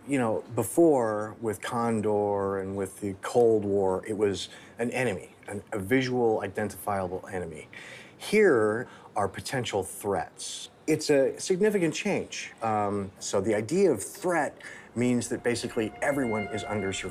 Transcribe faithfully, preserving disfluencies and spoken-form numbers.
you know, before with Condor and with the Cold War, it was an enemy, an, a visual, identifiable enemy. Here are potential threats. It's a significant change. Um, so the idea of threat means that basically everyone is under surveillance.